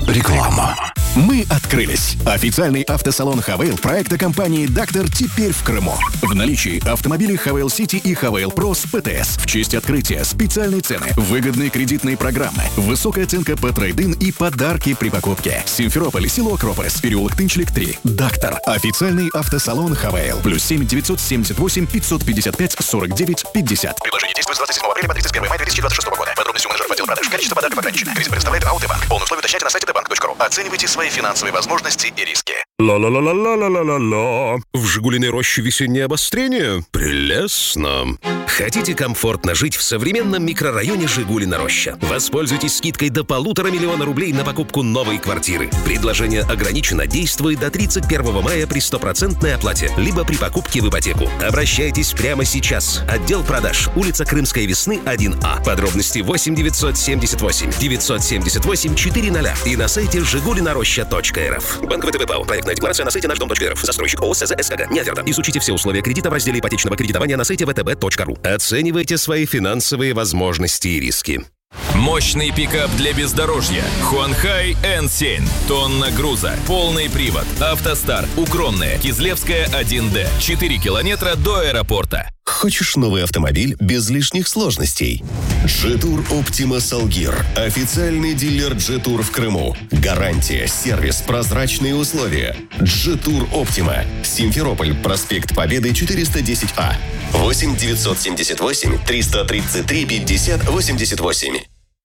Реклама. Мы открылись. Официальный автосалон «Хавейл» проекта компании «Дактор» теперь в Крыму. В наличии автомобили «Хавейл Сити» и «Хавейл Про» с ПТС. В честь открытия специальные цены, выгодные кредитные программы, высокая оценка по трейд-ин и подарки при покупке. Симферополь, село Акрополис, переулок Тынчлик, 3. «Дактор». Официальный автосалон «Хавейл». +7 978 555 49 50. Предложение действует с 27 апреля по 31 мая 2026 года. Подробности у менеджеров отдела продаж. Количество подарков ограничено. Риск представляет Аутобанк. Полные условия уточняйте на сайте dbank.ru. Оценивайте свои финансовые возможности и риски. Ла-ла-ла-ла-ла-ла-ла-ла. В «Жигулиной роще» весеннее обострение? Прелестно. Хотите комфортно жить в современном микрорайоне Жигулина Роща? Воспользуйтесь скидкой до 1,5 миллиона рублей на покупку новой квартиры. Предложение ограничено, действует до 31 мая при 100% оплате, либо при покупке в ипотеку. Обращайтесь прямо сейчас. Отдел продаж. Улица Крымской Весны, 1А. Подробности 8 978 978 400 и на сайте жигулинороща.рф. Банк ВТБ ПАО. Проектная декларация на сайте наш-дом.рф. Застройщик ООО СЗ СКГ. Не оферта. Изучите все условия кредита в разделе ипотечного кредитования на сайте vtb.ru. Оценивайте свои финансовые возможности и риски. Мощный пикап для бездорожья. Хуанхай N7. Тонна груза. Полный привод. Автостар. Укромная. Кизлевская 1D. 4 километра до аэропорта. Хочешь новый автомобиль без лишних сложностей? Джетур Оптима Салгир. Официальный дилер Джетур в Крыму. Гарантия, сервис, прозрачные условия. Джетур Оптима. Симферополь, проспект Победы, 410А. 8 978 333 50 88.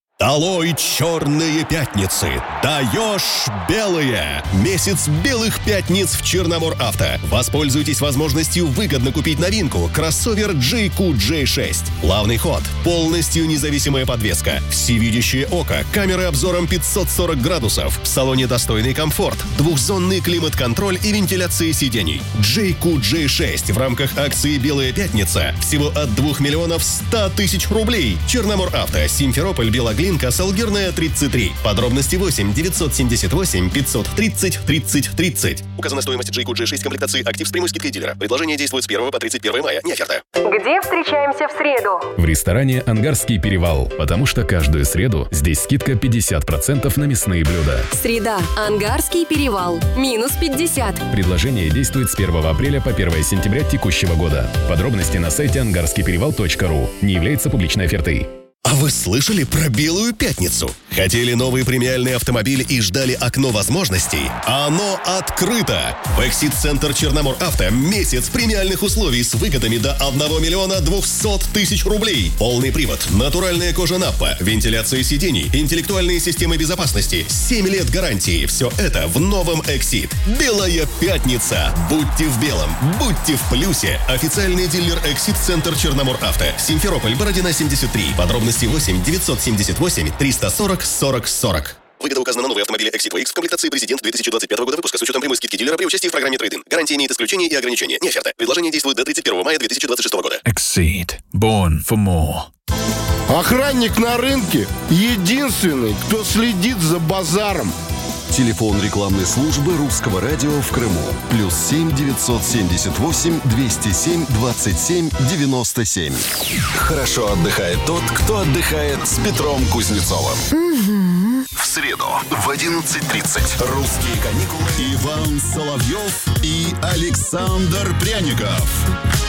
Долой черные пятницы! Даешь белые! Месяц белых пятниц в Черномор Авто. Воспользуйтесь возможностью выгодно купить новинку кроссовер JQ-J6. Плавный ход, полностью независимая подвеска, всевидящее око, камеры обзором 540 градусов, в салоне достойный комфорт, двухзонный климат-контроль и вентиляция сидений. JQ-J6 в рамках акции «Белая пятница» всего от 2 миллионов 100 тысяч рублей. Черномор Авто, Симферополь, Белоглин, Салгирная, 33. Подробности 8 978 530 30 30. Указана стоимость JQ-J6 комплектации «Актив» с прямой скидкой дилера. Предложение действует с 1 по 31 мая. Не оферта. Где встречаемся в среду? В ресторане «Ангарский перевал», потому что каждую среду здесь скидка 50% на мясные блюда. Среда. Ангарский перевал. Минус 50. Предложение действует с 1 апреля по 1 сентября текущего года. Подробности на сайте ангарскийперевал.ру. Не является публичной офертой. А вы слышали про Белую пятницу? Хотели новый премиальный автомобиль и ждали окно возможностей? Оно открыто! В Эксид-центр Черномор Авто месяц премиальных условий с выгодами до 1 миллиона 200 тысяч рублей. Полный привод, натуральная кожа Наппа, вентиляция сидений, интеллектуальные системы безопасности, 7 лет гарантии. Все это в новом Эксид. Белая пятница! Будьте в белом, будьте в плюсе. Официальный дилер Эксид-центр Черномор Авто. Симферополь, Бородина, 73. Подробности 8 978 340 40 40. Выгода указана на новые автомобили Exit X в комплектации «Президент» 2025 года выпуска с учетом прямой скидки дилера при участии в программе трейд-ин. Гарантия имеет исключения и ограничения. Не оферта. Предложение действует до 31 мая 2026 года. Exceed. Born for more. Охранник на рынке единственный, кто следит за базаром. Телефон рекламной службы Русского радио в Крыму. +7 978 207 27 97. Хорошо отдыхает тот, кто отдыхает с Петром Кузнецовым. В среду в 11:30. Русские каникулы. Иван Соловьев и Александр Пряников.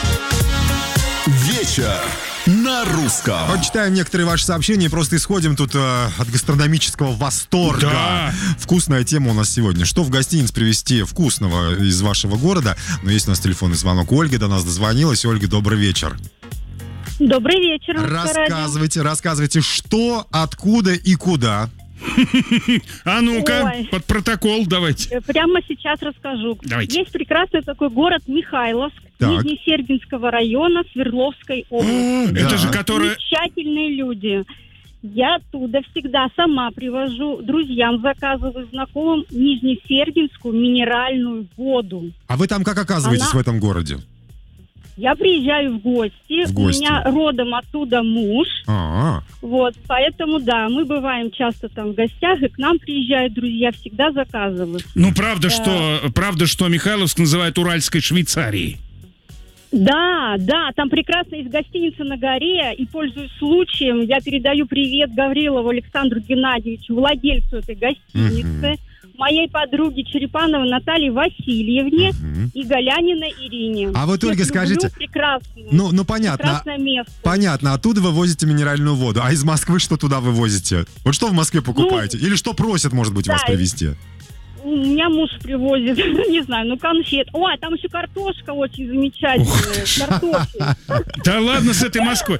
Вечер на русском. Вот читаем некоторые ваши сообщения и просто исходим тут от гастрономического восторга. Да. Вкусная тема у нас сегодня. Что в гостиниц привезти вкусного из вашего города? Но есть у нас телефонный звонок. Ольга до нас дозвонилась. Ольга, добрый вечер. Добрый вечер. Рассказывайте, что, откуда и куда. А ну-ка, Ой. под протокол давайте. Прямо сейчас расскажу. Давайте. Есть прекрасный такой город Михайловск, Так. Нижнесергинского района Свердловской области. Это же которая... Замечательные люди. Я оттуда всегда сама привожу друзьям, заказываю знакомым нижнесергинскую минеральную воду. А вы там как оказываетесь в этом городе? Я приезжаю в гости. В гости. У меня родом оттуда муж. А-а. Вот, поэтому, да, мы бываем часто там в гостях, и к нам приезжают друзья, всегда заказывают. Ну, правда, что Михайловск называют Уральской Швейцарией. Да, там прекрасно есть гостиница на горе, и, пользуясь случаем, я передаю привет Гаврилову Александру Геннадьевичу, владельцу этой гостиницы, моей подруге Черепановой Наталье Васильевне и Галяниной Ирине. А вот, Ольга, скажите... Ну, понятно. Прекрасное место. Понятно, оттуда вы возите минеральную воду, а из Москвы что туда вы возите? Вот что в Москве покупаете? Или что просят, может быть, вас привезти? У меня муж привозит, не знаю, конфет. Ой, там еще картошка очень замечательная. Картофель. Да ладно с этой Москвой.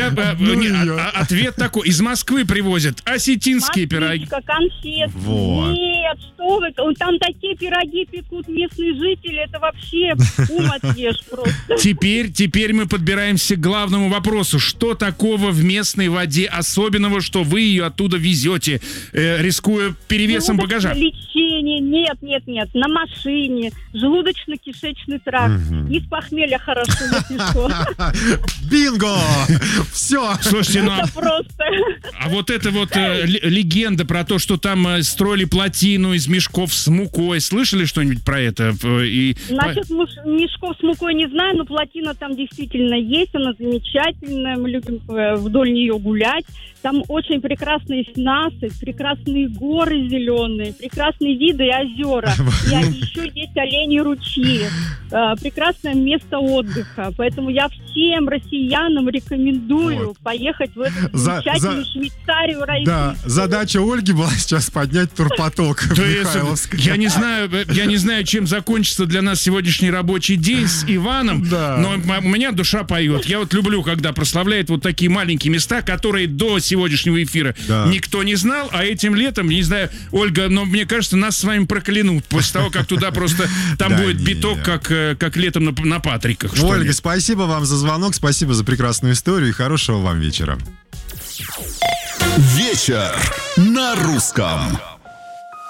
Ответ такой. Из Москвы привозят осетинские пироги. Конфет. Нет, что вы. Там такие пироги пекут местные жители. Это вообще ум отъешь просто. Теперь мы подбираемся к главному вопросу. Что такого в местной воде особенного, что вы ее оттуда везете, рискуя перевесом багажа? Лечение. Нет. На машине. Желудочно-кишечный тракт. Из похмелья хорошо, если что. Бинго! Все. Слушайте, это просто... А вот эта вот легенда про то, что там строили плотину из мешков с мукой. Слышали что-нибудь про это? Насчет мешков с мукой не знаю, но плотина там действительно есть. Она замечательная. Мы любим вдоль нее гулять. Там очень прекрасные насыпь, прекрасные горы зеленые, прекрасные виды и озера. И еще есть оленьи ручьи. Прекрасное место отдыха. Поэтому я всем россиянам рекомендую поехать в эту замечательную Швейцарию российскую. Да, задача Ольги была сейчас поднять турпоток в Михайловск. Я не знаю, чем закончится для нас сегодняшний рабочий день с Иваном, но у меня душа поет. Я вот люблю, когда прославляют вот такие маленькие места, которые до сегодняшнего эфира никто не знал, а этим летом, не знаю, Ольга, но мне кажется, нас с вами проклянут после того, как туда просто там будет биток, как летом на Патриках. Ольга, спасибо вам за звонок, спасибо за прекрасную историю и хорошего вам вечера. Вечер на русском.